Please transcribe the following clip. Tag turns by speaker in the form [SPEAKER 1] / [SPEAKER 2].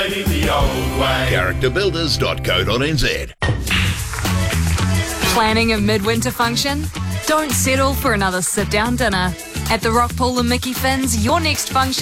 [SPEAKER 1] Characterbuilders.co.nz.
[SPEAKER 2] Planning a midwinter function? Don't settle for another sit-down dinner. At the Rock Pool and Mickey Finn's, your next function